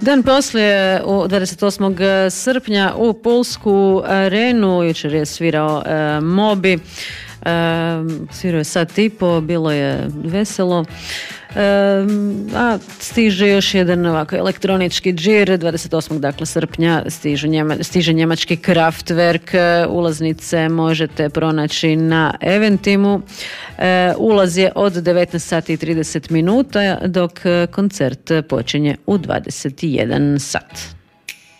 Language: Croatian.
Dan poslije, u 28. srpnja u Pulsku arenu, jučer je svirao Moby, svirao je sat i po, bilo je veselo. A stiže još jedan ovako elektronički džir, 28. dakle srpnja stiže njemački Kraftwerk, ulaznice možete pronaći na Eventimu. Ulaz je od 19 sati i 30 minuta, dok koncert počinje u 21 sat.